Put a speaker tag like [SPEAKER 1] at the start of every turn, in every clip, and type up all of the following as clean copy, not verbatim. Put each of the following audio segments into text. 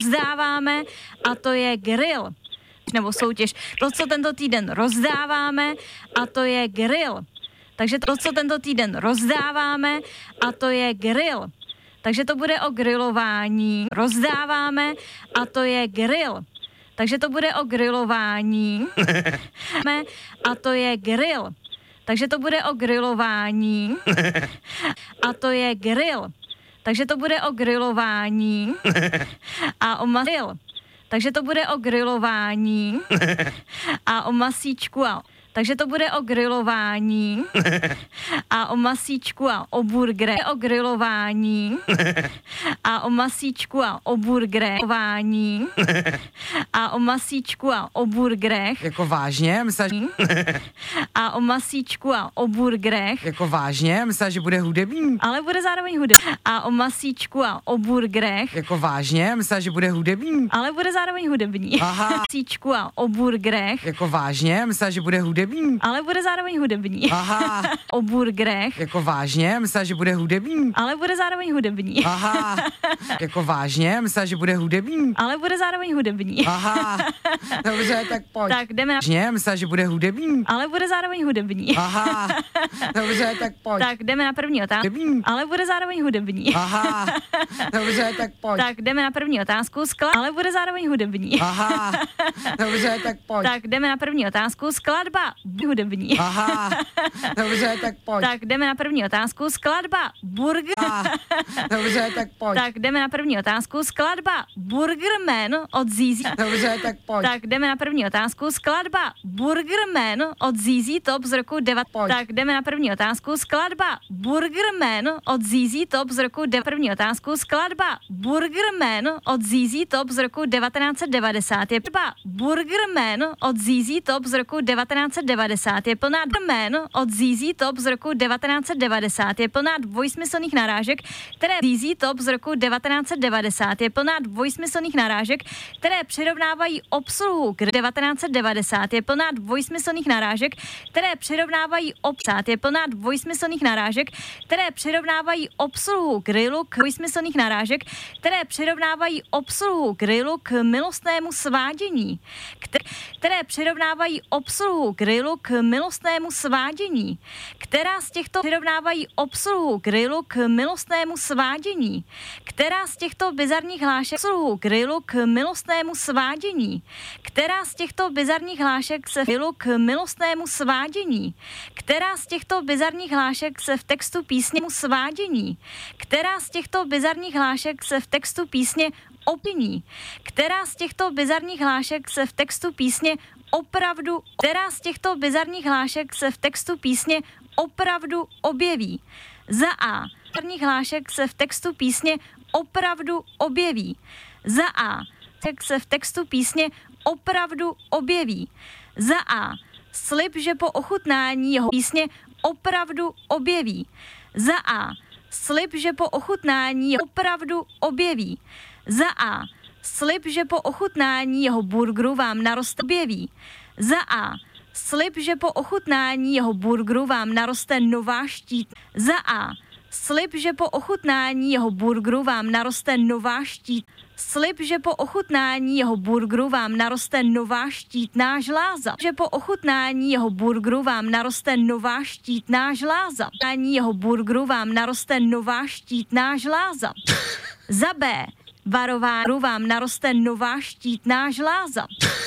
[SPEAKER 1] rozdáváme a to je grill. Nebo soutěž. To, co tento týden rozdáváme a to je grill. Takže to, co tento týden rozdáváme a to je grill. Takže to bude o grilování. Rozdáváme a to je grill. Takže to bude o grilování. A to je grill. Takže to bude o grilování. A to je grill. Takže to bude o grilování. A o grill. Takže to bude o grilování. A o masíčku a takže to bude o grilování a o masíčku a o burgere, o grilování a o masíčku a o burgerování a o masíčku a o burgerech.
[SPEAKER 2] Jako vážně? Myslela,
[SPEAKER 1] a o masíčku a o burgerech.
[SPEAKER 2] jako vážně? Myslela, že bude hudební?
[SPEAKER 1] Ale bude zároveň hudební. A o masíčku a o burgerech.
[SPEAKER 2] Jako vážně? Myslela, že bude hudební?
[SPEAKER 1] Ale bude zároveň hudební.
[SPEAKER 2] Aha.
[SPEAKER 1] Masíčku a o burgerech.
[SPEAKER 2] Jako vážně? Myslela, že bude hudební?
[SPEAKER 1] Ale bude zároveň hudební.
[SPEAKER 2] Aha.
[SPEAKER 1] O burgerech.
[SPEAKER 2] Jako vážně? Myslela, že bude hudební?
[SPEAKER 1] Ale bude zároveň hudební.
[SPEAKER 2] Aha. Jako vážně? Myslela, že bude hudební?
[SPEAKER 1] Ale bude zároveň hudební.
[SPEAKER 2] Aha. Dobře, tak pojď.
[SPEAKER 1] Tak jdeme na...
[SPEAKER 2] Vážně? Myslela, že bude hudební?
[SPEAKER 1] Ale bude zároveň hudební.
[SPEAKER 2] Aha. Dobře, tak pojď.
[SPEAKER 1] Tak jdeme na první otázku.
[SPEAKER 2] Hudební?
[SPEAKER 1] Ale bude zároveň hudební.
[SPEAKER 2] Aha. Dobře, tak pojď.
[SPEAKER 1] Tak jdeme na první otázku. Ale bude zároveň hudební.
[SPEAKER 2] Aha. Dobře, tak pojď.
[SPEAKER 1] Tak jdeme na první otázku. Skladba hudební.
[SPEAKER 2] Aha. Dobře, tak pojď.
[SPEAKER 1] Tak jdeme na první otázku. Skladba burger.
[SPEAKER 2] Aha. Dobře, tak pojď.
[SPEAKER 1] Tak jdeme na první otázku. Skladba Burgerman od ZZ.
[SPEAKER 2] Dobře, tak pojď.
[SPEAKER 1] Tak jdeme na první otázku. Skladba Burgerman od ZZ Top z roku 9.
[SPEAKER 2] Pojď.
[SPEAKER 1] Tak jdeme na první otázku. Skladba Burgerman od ZZ Top z roku 9. První otázku. Skladba Burgerman od ZZ Top z roku 1990. Je skladba Burgerman od ZZ Top z roku 1990. Je plná Man od ZZ Top z roku 1990. Je plná dvojsmyslných narážek, které ZZ Top z roku 1990. Je plná dvojsmyslných narážek, které přirovnávají obsluhu k 1990. Je plná dvojsmyslných narážek, které přirovnávají obsát. Je plná dvojsmyslných narážek, které přirovnávají obsluhu grilu k dvojsmyslných narážek, které přirovnávají obsluhu grilu k milostnému svádění, které přirovnávají obsluhu grilu k milostnému svádění, která z těchto přirovnávají obsluhu grilu k milostnému svádění, která z těchto bizarních hlášek obsluhu grilu k milostnému svádění, která z těchto bizarních hlášek se grilu k milostnému svádění, která z těchto bizarních hlášek se v textu písně svádění, která z těchto bizarních hlášek se v textu písně opiní, která z těchto bizarních hlášek se v textu písně opravdu, která z těchto bizarních hlášek se v textu písně opravdu objeví. Za A. Bizarních hlášek se v textu písně opravdu objeví. Za A. Se v textu písně opravdu objeví. Za A. Slib, že po ochutnání jeho písně opravdu objeví. Za A. Slib, že po ochutnání jeho opravdu objeví. Za A. Slib, že po ochutnání jeho burgeru vám naroste objeví. Za A. Slib, že po ochutnání jeho burgeru vám naroste nová štít. Za A. Slib, že po ochutnání jeho burgeru vám naroste nová štít. Slib, že po ochutnání jeho burgeru vám naroste nová štítná žláza. Že po ochutnání jeho burgeru vám naroste nová štítná žláza. Ochutnání jeho burgeru vám naroste nová štítná žláza. Za B. Varování vám naroste nová štítná žláza.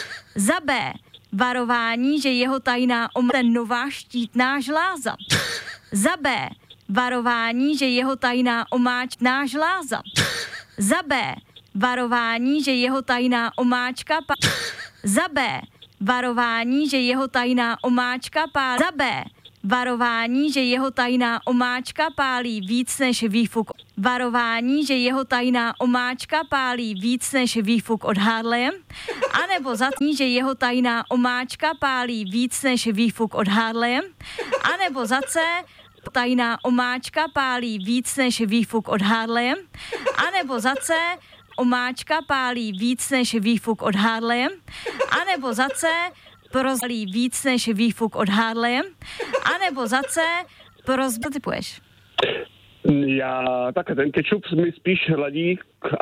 [SPEAKER 1] Za B. Varování, že jeho tajná nová štítná žláza. Za B. Varování, že jeho tajná omáčná žláza. Za B. Varování, že jeho tajná omáčka Za B. Varování, že jeho tajná omáčka pálí. Za B. Varování, že jeho tajná omáčka pálí víc než výfuk. Varování, že jeho tajná omáčka pálí víc než výfuk od Harleje. A nebo za T, že jeho tajná omáčka pálí víc než výfuk od Harleje. A nebo za C. Tajná omáčka pálí víc než výfuk od Harleje. A nebo za C. Omáčka pálí víc než výfuk od Harleje. A nebo za C. Prozalí víc než výfuk od Harleje. A nebo za C. Co typuješ?
[SPEAKER 3] Já, tak ten kečup mi spíš hladí